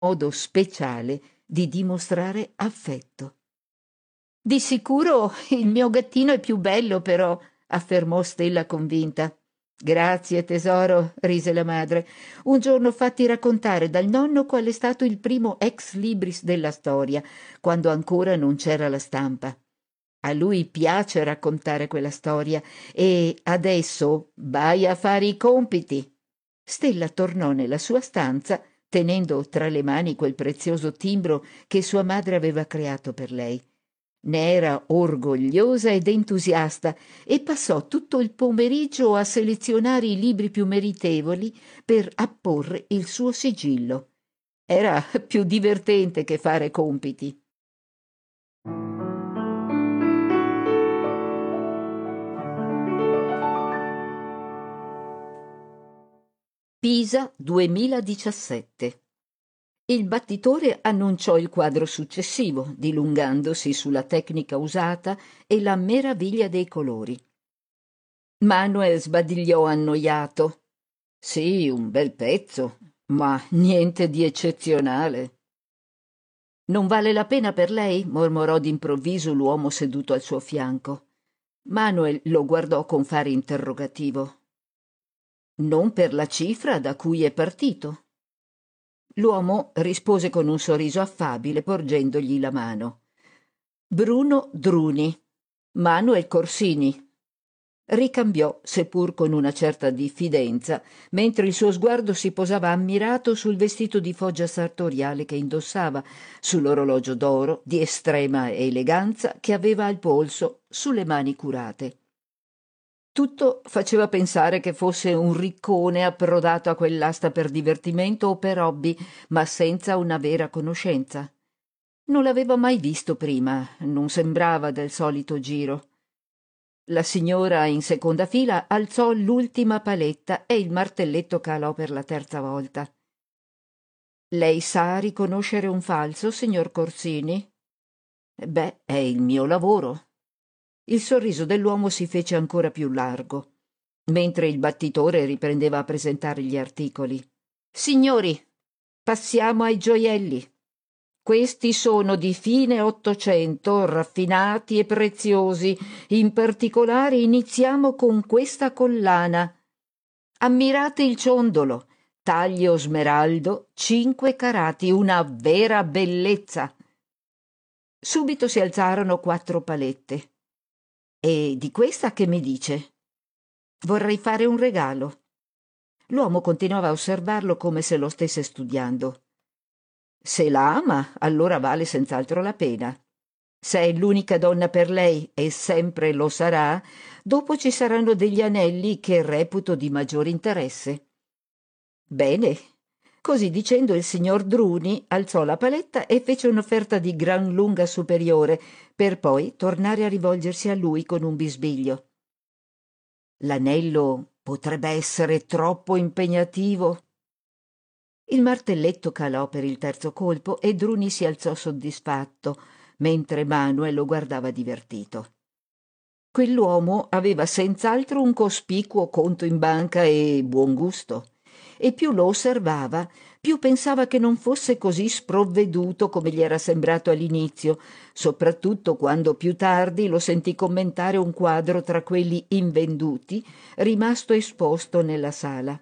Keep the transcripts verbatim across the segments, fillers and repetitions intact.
modo speciale di dimostrare affetto. «Di sicuro il mio gattino è più bello, però», affermò Stella convinta. «Grazie, tesoro», rise la madre. «Un giorno fatti raccontare dal nonno qual è stato il primo ex libris della storia, quando ancora non c'era la stampa. A lui piace raccontare quella storia e adesso vai a fare i compiti». Stella tornò nella sua stanza, tenendo tra le mani quel prezioso timbro che sua madre aveva creato per lei. Ne era orgogliosa ed entusiasta e passò tutto il pomeriggio a selezionare i libri più meritevoli per apporre il suo sigillo. Era più divertente che fare compiti. Pisa duemiladiciassette. Il battitore annunciò il quadro successivo, dilungandosi sulla tecnica usata e la meraviglia dei colori. Manuel sbadigliò annoiato. «Sì, un bel pezzo, ma niente di eccezionale». «Non vale la pena per lei?» mormorò d'improvviso l'uomo seduto al suo fianco. Manuel lo guardò con fare interrogativo. «Non per la cifra da cui è partito?» L'uomo rispose con un sorriso affabile, porgendogli la mano. «Bruno Druni, Manuel Corsini». Ricambiò, seppur con una certa diffidenza, mentre il suo sguardo si posava ammirato sul vestito di foggia sartoriale che indossava, sull'orologio d'oro di estrema eleganza che aveva al polso, sulle mani curate. Tutto faceva pensare che fosse un riccone approdato a quell'asta per divertimento o per hobby, ma senza una vera conoscenza. Non l'aveva mai visto prima, non sembrava del solito giro. La signora in seconda fila alzò l'ultima paletta e il martelletto calò per la terza volta. «Lei sa riconoscere un falso, signor Corsini?» «Beh, è il mio lavoro». Il sorriso dell'uomo si fece ancora più largo, mentre il battitore riprendeva a presentare gli articoli. «Signori, passiamo ai gioielli. Questi sono di fine Ottocento, raffinati e preziosi. In particolare iniziamo con questa collana. Ammirate il ciondolo, taglio smeraldo, cinque carati, una vera bellezza». Subito si alzarono quattro palette. «E di questa che mi dice?» «Vorrei fare un regalo». L'uomo continuava a osservarlo come se lo stesse studiando. «Se la ama, allora vale senz'altro la pena. Se è l'unica donna per lei, e sempre lo sarà, dopo ci saranno degli anelli che reputo di maggior interesse». «Bene». Così dicendo il signor Druni alzò la paletta e fece un'offerta di gran lunga superiore, per poi tornare a rivolgersi a lui con un bisbiglio. «L'anello potrebbe essere troppo impegnativo?» Il martelletto calò per il terzo colpo e Druni si alzò soddisfatto, mentre Manuel lo guardava divertito. Quell'uomo aveva senz'altro un cospicuo conto in banca e buon gusto, e più lo osservava, più pensava che non fosse così sprovveduto come gli era sembrato all'inizio, soprattutto quando più tardi lo sentì commentare un quadro tra quelli invenduti, rimasto esposto nella sala.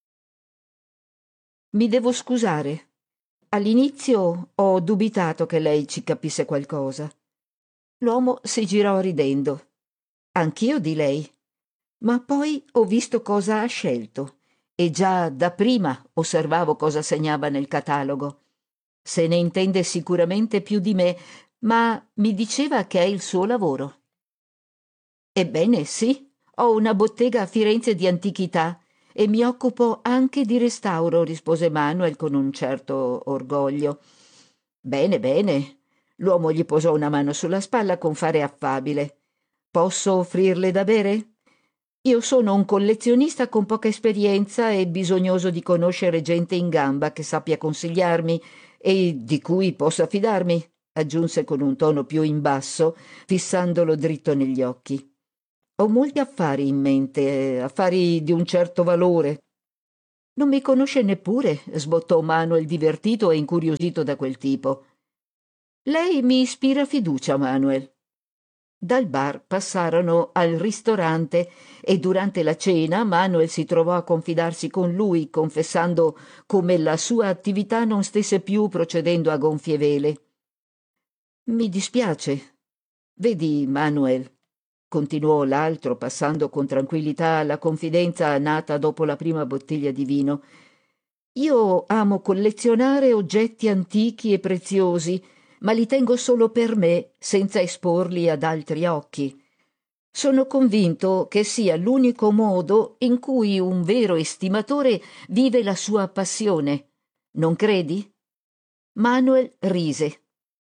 «Mi devo scusare. All'inizio ho dubitato che lei ci capisse qualcosa». L'uomo si girò ridendo. «Anch'io di lei. Ma poi ho visto cosa ha scelto e già da prima osservavo cosa segnava nel catalogo. Se ne intende sicuramente più di me, ma mi diceva che è il suo lavoro». «Ebbene sì, ho una bottega a Firenze di antichità e mi occupo anche di restauro», rispose Manuel con un certo orgoglio. «Bene, bene». L'uomo gli posò una mano sulla spalla con fare affabile. «Posso offrirle da bere? Io sono un collezionista con poca esperienza e bisognoso di conoscere gente in gamba che sappia consigliarmi e di cui possa fidarmi», aggiunse con un tono più in basso, fissandolo dritto negli occhi. «Ho molti affari in mente, affari di un certo valore». Non mi conosce neppure, sbottò Manuel divertito e incuriosito da quel tipo. Lei mi ispira fiducia, Manuel. Dal bar passarono al ristorante e durante la cena Manuel si trovò a confidarsi con lui, confessando come la sua attività non stesse più procedendo a gonfie vele. Mi dispiace. Vedi, Manuel, continuò l'altro, passando con tranquillità alla confidenza nata dopo la prima bottiglia di vino. Io amo collezionare oggetti antichi e preziosi, ma li tengo solo per me, senza esporli ad altri occhi. Sono convinto che sia l'unico modo in cui un vero estimatore vive la sua passione. Non credi? Manuel rise.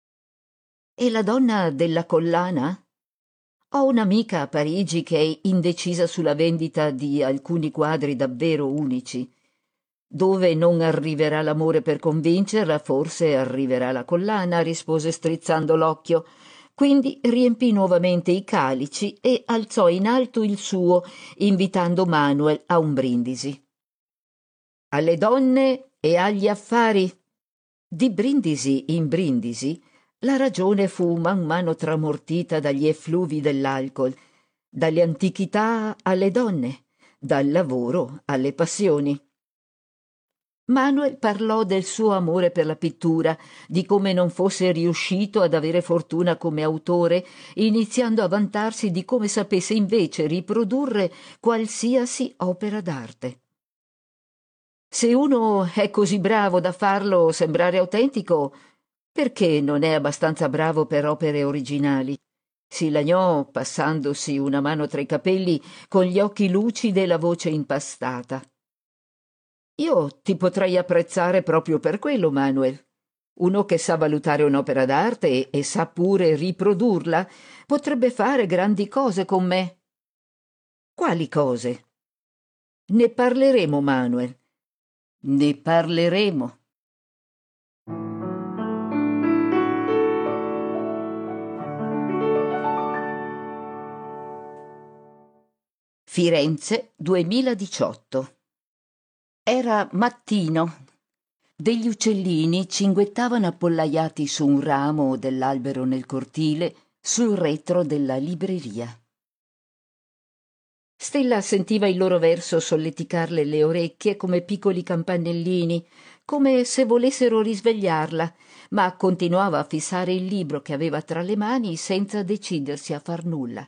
E la donna della collana? Ho un'amica a Parigi che è indecisa sulla vendita di alcuni quadri davvero unici. Dove non arriverà l'amore per convincerla, forse arriverà la collana, rispose strizzando l'occhio. Quindi riempì nuovamente i calici e alzò in alto il suo, invitando Manuel a un brindisi. Alle donne e agli affari. Di brindisi in brindisi, la ragione fu man mano tramortita dagli effluvi dell'alcol, dalle antichità alle donne, dal lavoro alle passioni. Manuel parlò del suo amore per la pittura, di come non fosse riuscito ad avere fortuna come autore, iniziando a vantarsi di come sapesse invece riprodurre qualsiasi opera d'arte. Se uno è così bravo da farlo sembrare autentico, perché non è abbastanza bravo per opere originali? Si lagnò, passandosi una mano tra i capelli, con gli occhi lucidi e la voce impastata. Io ti potrei apprezzare proprio per quello, Manuel. Uno che sa valutare un'opera d'arte e, e sa pure riprodurla potrebbe fare grandi cose con me. Quali cose? Ne parleremo, Manuel. Ne parleremo. Firenze duemiladiciotto. Era mattino. Degli uccellini cinguettavano appollaiati su un ramo dell'albero nel cortile, sul retro della libreria. Stella sentiva il loro verso solleticarle le orecchie come piccoli campanellini, come se volessero risvegliarla, ma continuava a fissare il libro che aveva tra le mani senza decidersi a far nulla.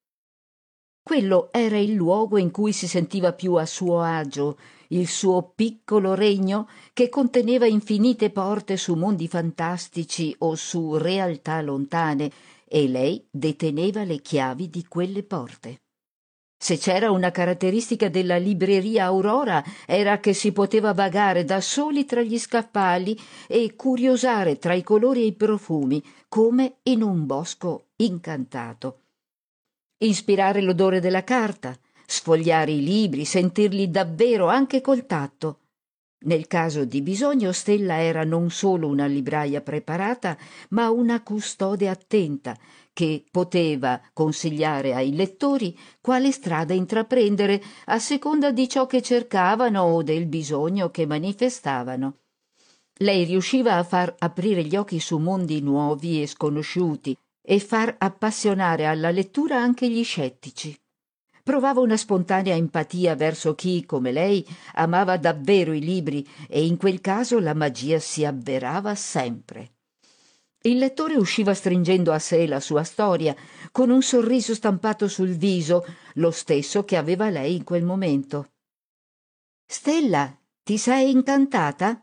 Quello era il luogo in cui si sentiva più a suo agio, il suo piccolo regno che conteneva infinite porte su mondi fantastici o su realtà lontane, e lei deteneva le chiavi di quelle porte. Se c'era una caratteristica della libreria Aurora era che si poteva vagare da soli tra gli scaffali e curiosare tra i colori e i profumi, come in un bosco incantato. Ispirare l'odore della carta, sfogliare i libri, sentirli davvero anche col tatto. Nel caso di bisogno Stella era non solo una libraia preparata, ma una custode attenta che poteva consigliare ai lettori quale strada intraprendere a seconda di ciò che cercavano o del bisogno che manifestavano. Lei riusciva a far aprire gli occhi su mondi nuovi e sconosciuti e far appassionare alla lettura anche gli scettici. Provava una spontanea empatia verso chi, come lei, amava davvero i libri e in quel caso la magia si avverava sempre. Il lettore usciva stringendo a sé la sua storia, con un sorriso stampato sul viso, lo stesso che aveva lei in quel momento. «Stella, ti sei incantata?»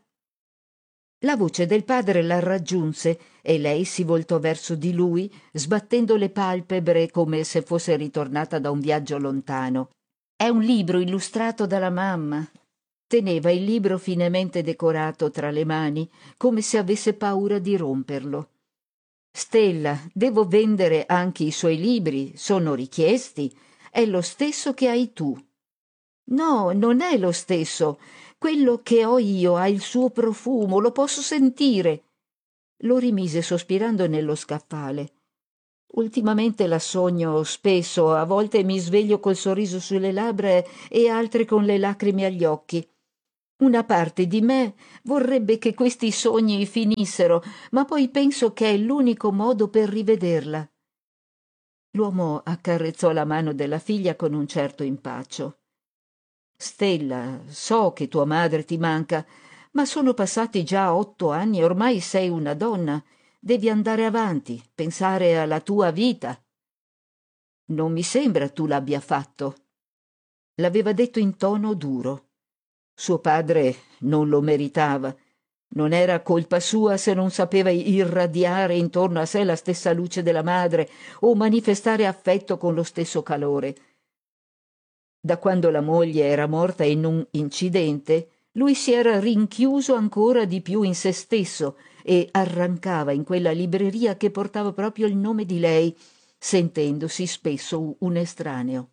La voce del padre la raggiunse e lei si voltò verso di lui, sbattendo le palpebre come se fosse ritornata da un viaggio lontano. «È un libro illustrato dalla mamma». Teneva il libro finemente decorato tra le mani, come se avesse paura di romperlo. «Stella, devo vendere anche i suoi libri, sono richiesti. È lo stesso che hai tu». «No, non è lo stesso. Quello che ho io ha il suo profumo, lo posso sentire». Lo rimise sospirando nello scaffale. «Ultimamente la sogno spesso, a volte mi sveglio col sorriso sulle labbra e altre con le lacrime agli occhi. Una parte di me vorrebbe che questi sogni finissero, ma poi penso che è l'unico modo per rivederla. L'uomo accarezzò la mano della figlia con un certo impaccio. Stella, so che tua madre ti manca, ma sono passati già otto anni e ormai sei una donna. Devi andare avanti, pensare alla tua vita. Non mi sembra tu l'abbia fatto. L'aveva detto in tono duro. Suo padre non lo meritava. Non era colpa sua se non sapeva irradiare intorno a sé la stessa luce della madre o manifestare affetto con lo stesso calore. Da quando la moglie era morta in un incidente, lui si era rinchiuso ancora di più in se stesso e arrancava in quella libreria che portava proprio il nome di lei, sentendosi spesso un estraneo.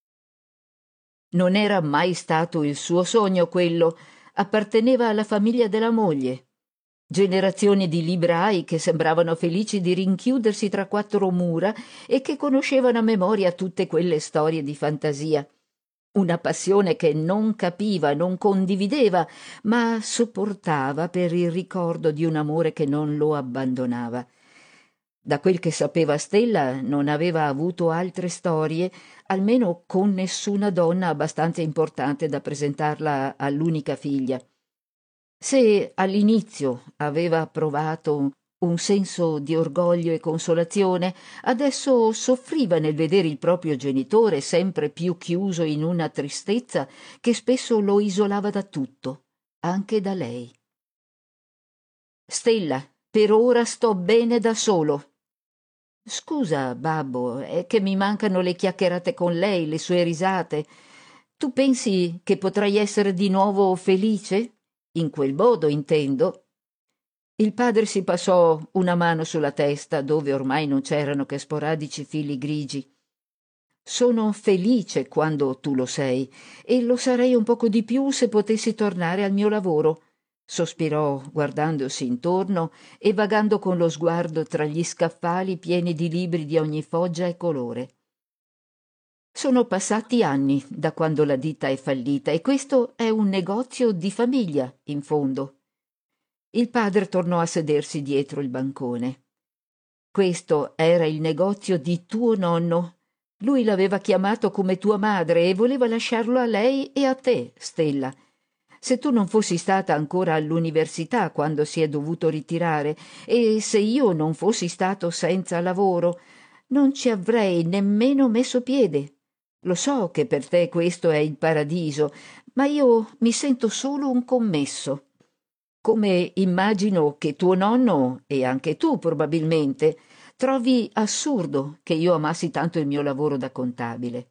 Non era mai stato il suo sogno quello, apparteneva alla famiglia della moglie. Generazioni di librai che sembravano felici di rinchiudersi tra quattro mura e che conoscevano a memoria tutte quelle storie di fantasia. Una passione che non capiva, non condivideva, ma sopportava per il ricordo di un amore che non lo abbandonava. Da quel che sapeva Stella non aveva avuto altre storie, almeno con nessuna donna abbastanza importante da presentarla all'unica figlia. Se all'inizio aveva provato un senso di orgoglio e consolazione, adesso soffriva nel vedere il proprio genitore sempre più chiuso in una tristezza che spesso lo isolava da tutto, anche da lei. Stella, per ora sto bene da solo. Scusa, babbo, è che mi mancano le chiacchierate con lei, le sue risate. Tu pensi che potrai essere di nuovo felice? In quel modo, intendo. Il padre si passò una mano sulla testa, dove ormai non c'erano che sporadici fili grigi. Sono felice quando tu lo sei, e lo sarei un poco di più se potessi tornare al mio lavoro, sospirò guardandosi intorno e vagando con lo sguardo tra gli scaffali pieni di libri di ogni foggia e colore. Sono passati anni da quando la ditta è fallita e questo è un negozio di famiglia, in fondo. Il padre tornò a sedersi dietro il bancone. Questo era il negozio di tuo nonno. Lui l'aveva chiamato come tua madre e voleva lasciarlo a lei e a te, Stella. Se tu non fossi stata ancora all'università quando si è dovuto ritirare e se io non fossi stato senza lavoro, non ci avrei nemmeno messo piede. Lo so che per te questo è il paradiso, ma io mi sento solo un commesso. Come immagino che tuo nonno, e anche tu probabilmente, trovi assurdo che io amassi tanto il mio lavoro da contabile.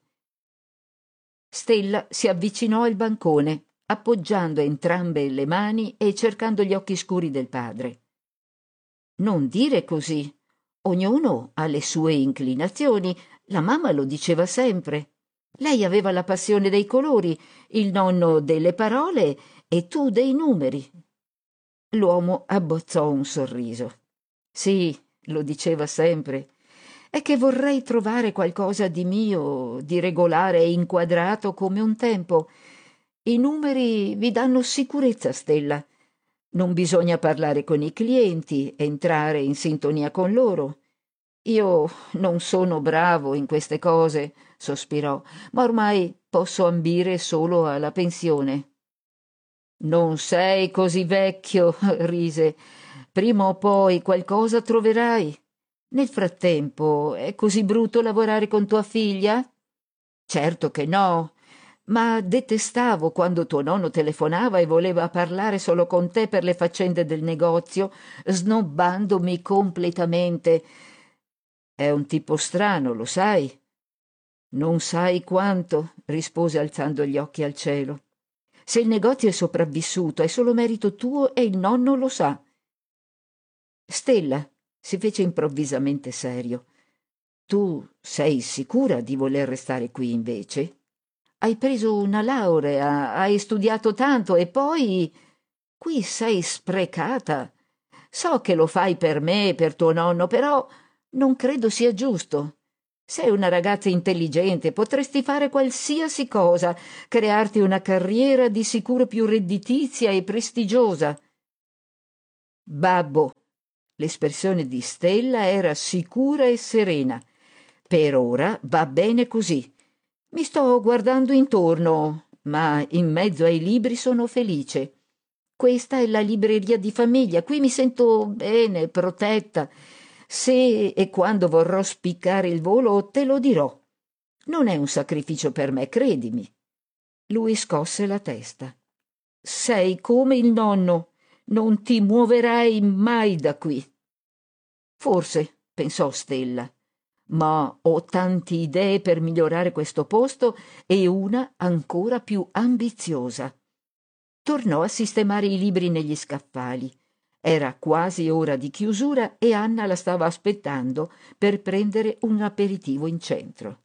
Stella si avvicinò al bancone, appoggiando entrambe le mani e cercando gli occhi scuri del padre. Non dire così. Ognuno ha le sue inclinazioni, la mamma lo diceva sempre. Lei aveva la passione dei colori, il nonno delle parole e tu dei numeri. L'uomo abbozzò un sorriso. Sì, lo diceva sempre. È che vorrei trovare qualcosa di mio, di regolare e inquadrato come un tempo. I numeri vi danno sicurezza, Stella. Non bisogna parlare con i clienti, entrare in sintonia con loro. Io non sono bravo in queste cose, sospirò, ma ormai posso ambire solo alla pensione. Non sei così vecchio, rise. Prima o poi qualcosa troverai. Nel frattempo, è così brutto lavorare con tua figlia? Certo che no, ma detestavo quando tuo nonno telefonava e voleva parlare solo con te per le faccende del negozio, snobbandomi completamente. È un tipo strano, lo sai? Non sai quanto, rispose alzando gli occhi al cielo. Se il negozio è sopravvissuto è solo merito tuo e il nonno lo sa. Stella si fece improvvisamente serio. Tu sei sicura di voler restare qui invece? Hai preso una laurea, hai studiato tanto e poi qui sei sprecata. So che lo fai per me e per tuo nonno, però non credo sia giusto. Sei una ragazza intelligente, potresti fare qualsiasi cosa, crearti una carriera di sicuro più redditizia e prestigiosa. Babbo, l'espressione di Stella era sicura e serena. Per ora va bene così. Mi sto guardando intorno, ma in mezzo ai libri sono felice. Questa è la libreria di famiglia, qui mi sento bene, protetta. Se e quando vorrò spiccare il volo, te lo dirò. Non è un sacrificio per me, credimi. Lui scosse la testa. Sei come il nonno, non ti muoverai mai da qui. Forse, pensò Stella, ma ho tante idee per migliorare questo posto e una ancora più ambiziosa. Tornò a sistemare i libri negli scaffali. Era quasi ora di chiusura e Anna la stava aspettando per prendere un aperitivo in centro.